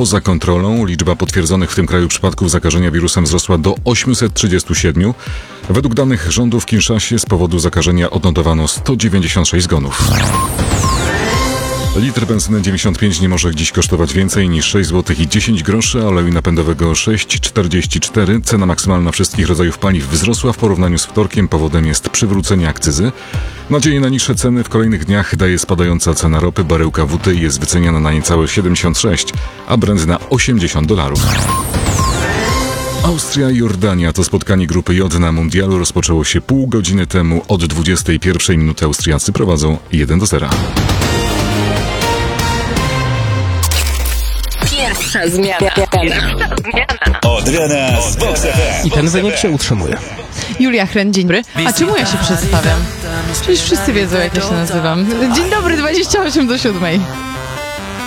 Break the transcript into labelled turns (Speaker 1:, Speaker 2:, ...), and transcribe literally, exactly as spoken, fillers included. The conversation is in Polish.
Speaker 1: poza kontrolą. Liczba potwierdzonych w tym kraju przypadków zakażenia wirusem wzrosła do osiemset trzydziestu siedmiu. Według danych rządu w Kinszasie z powodu zakażenia odnotowano sto dziewięćdziesiąt sześć zgonów. Litr benzyny dziewięćdziesiąt pięć nie może dziś kosztować więcej niż sześć złotych i dziesięć groszy, a oleju napędowego sześć czterdzieści cztery. Cena maksymalna wszystkich rodzajów paliw wzrosła w porównaniu z wtorkiem. Powodem jest przywrócenie akcyzy. Nadzieję na niższe ceny w kolejnych dniach daje spadająca cena ropy. Baryłka W T I jest wyceniana na niecałe siedemdziesiąt sześć, a Brent na osiemdziesiąt dolarów. Austria i Jordania. To spotkanie grupy J na mundialu rozpoczęło się pół godziny temu. Od dwudziestej pierwszej minuty Austriacy prowadzą jeden do zera.
Speaker 2: Pierwsza zmiana. Pierwsza zmiana.
Speaker 3: Od rana z Vox F M.
Speaker 4: I ten wynik się utrzymuje.
Speaker 5: Julia Hren, dzień dobry. A czemu ja się przedstawiam? Przecież wszyscy wiedzą, jak ja się nazywam. Dzień dobry, dwadzieścia osiem do siódmej.